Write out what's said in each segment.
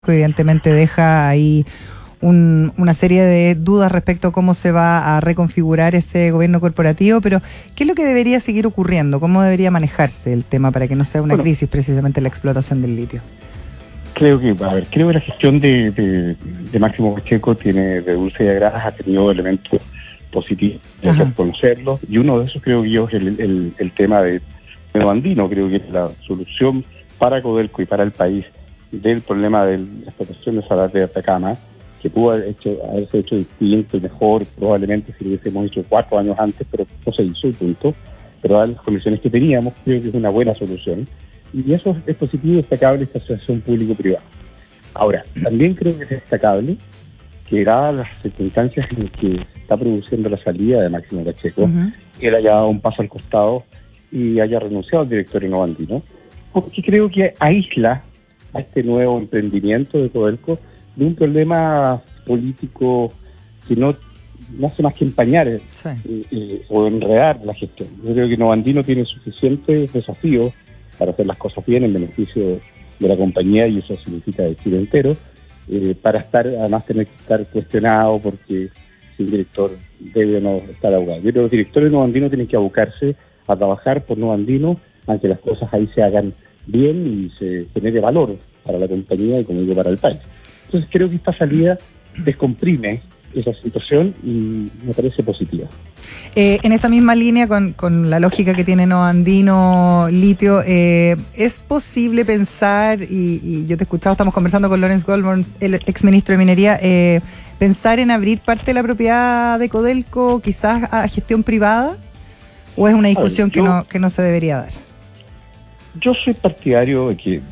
evidentemente deja ahí una serie de dudas respecto a cómo se va a reconfigurar ese gobierno corporativo, pero ¿qué es lo que debería seguir ocurriendo? ¿Cómo debería manejarse el tema para que no sea una crisis precisamente la explotación del litio? Creo que la gestión de Máximo Pacheco tiene de dulce y de gradas, ha tenido elementos positivos, hay que conocerlos, y uno de esos creo que yo es el tema de Andino. Creo que la solución para Codelco y para el país del problema de la explotación de Salar de Atacama, que pudo haberse hecho distinto y mejor probablemente si lo hubiésemos hecho 4 años antes, pero no se hizo, punto. Pero a las condiciones que teníamos, creo que es una buena solución. Y eso es positivo y destacable, esta asociación público-privada. Ahora, también creo que es destacable que, dadas las circunstancias en que se está produciendo la salida de Máximo Pacheco, él haya dado un paso al costado y haya renunciado al director Andino, porque creo que aísla a este nuevo emprendimiento de Codelco de un problema político que no hace más que empañar o enredar la gestión. Yo creo que Andino tiene suficientes desafíos para hacer las cosas bien en beneficio de la compañía, y eso significa de Chile entero, para además tener que estar cuestionado porque si el director debe o no estar abogado. Yo creo que los directores de Andino tienen que abocarse a trabajar por Andino, aunque las cosas ahí se hagan bien y se genere valor para la compañía y, como digo, para el país. Entonces creo que esta salida descomprime esa situación y me parece positiva. En esa misma línea, con la lógica que tiene Andino Litio, ¿es posible pensar, y yo te he escuchado, estamos conversando con Lawrence Goldburn, el exministro de Minería, pensar en abrir parte de la propiedad de Codelco quizás a gestión privada? ¿O es una discusión que no se debería dar? Yo soy partidario de que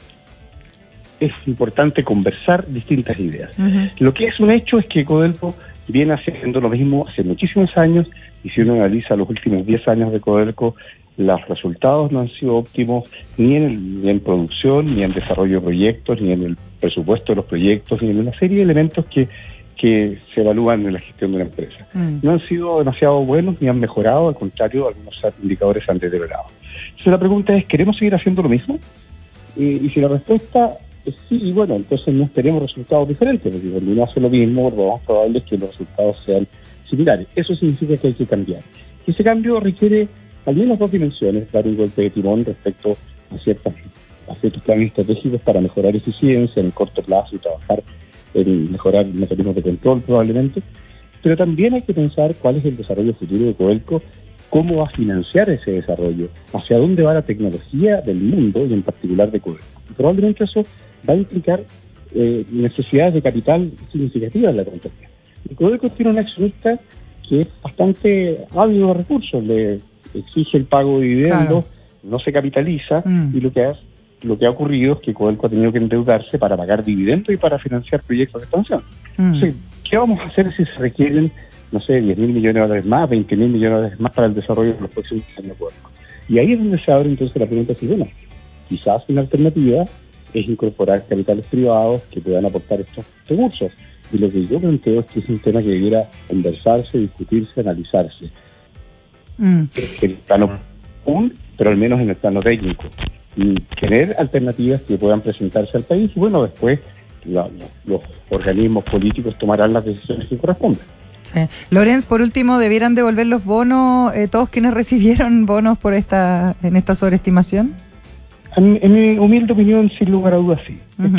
es importante conversar distintas ideas. Lo que es un hecho es que Codelco viene haciendo lo mismo hace muchísimos años, y si uno analiza los últimos 10 años de Codelco, los resultados no han sido óptimos ni en producción, ni en desarrollo de proyectos, ni en el presupuesto de los proyectos, ni en una serie de elementos que se evalúan en la gestión de una empresa. No han sido demasiado buenos ni han mejorado, al contrario, algunos indicadores han deteriorado. Entonces la pregunta es, ¿queremos seguir haciendo lo mismo? Y si la respuesta es sí, bueno, entonces no esperemos resultados diferentes, porque cuando uno hace lo mismo, lo más probable es que los resultados sean similares. Eso significa que hay que cambiar. Y ese cambio requiere al menos 2 dimensiones: dar un golpe de timón respecto a ciertos planes estratégicos para mejorar eficiencia en el corto plazo y trabajar en mejorar mecanismos de control probablemente, pero también hay que pensar cuál es el desarrollo futuro de Codelco, cómo va a financiar ese desarrollo, hacia dónde va la tecnología del mundo y en particular de Codelco. Y probablemente eso va a implicar necesidades de capital significativas en la compañía. Y Codelco tiene un accionista que es bastante ávido de recursos, le exige el pago de dividendos, no se capitaliza, y lo que ha ocurrido es que Codelco ha tenido que endeudarse para pagar dividendos y para financiar proyectos de expansión. Entonces, ¿qué vamos a hacer si se requieren, no sé, 10.000 millones de dólares más, 20.000 millones de dólares más para el desarrollo de los próximos años de Codelco? Y ahí es donde se abre entonces la pregunta si, bueno, quizás una alternativa es incorporar capitales privados que puedan aportar estos recursos. Y lo que yo planteo es que es un tema que debiera conversarse, discutirse, analizarse. En el plano común, pero al menos en el plano técnico. Y tener alternativas que puedan presentarse al país, y bueno, después los organismos políticos tomarán las decisiones que correspondan. Sí. Lorenz, por último, ¿debieran devolver los bonos todos quienes recibieron bonos en esta sobreestimación? En mi humilde opinión, sin lugar a dudas, sí.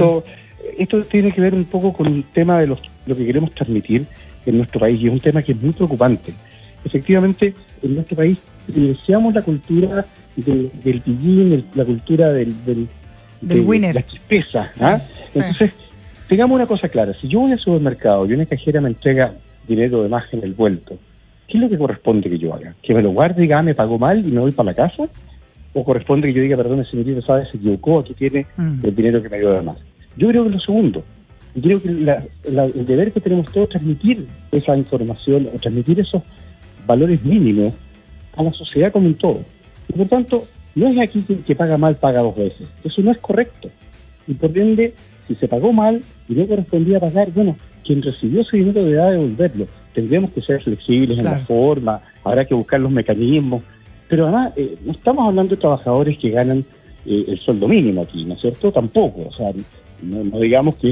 Esto tiene que ver un poco con el tema de lo que queremos transmitir en nuestro país, y es un tema que es muy preocupante. Efectivamente, en nuestro país iniciamos la cultura del pillín, la cultura del winner, la chispeza. Sí. Entonces, tengamos una cosa clara: si yo voy al supermercado y una cajera me entrega dinero de más en el vuelto, ¿qué es lo que corresponde que yo haga? ¿Que me lo guarde y diga, me pagó mal y me voy para la casa? ¿O corresponde que yo diga, perdón, señorita, sabe, se equivocó, aquí tiene el dinero que me dio de más? Yo creo que es lo segundo. Y creo que el deber que tenemos todos es transmitir esa información, o transmitir esos valores mínimos a la sociedad como un todo. Y por tanto, no es aquí que paga mal, paga 2 veces. Eso no es correcto. Y por ende, si se pagó mal y no correspondía pagar, bueno, quien recibió ese dinero deberá devolverlo. Tendremos que ser flexibles en la forma, habrá que buscar los mecanismos. Pero además, no estamos hablando de trabajadores que ganan el sueldo mínimo aquí, ¿no es cierto? Tampoco. O sea, no digamos que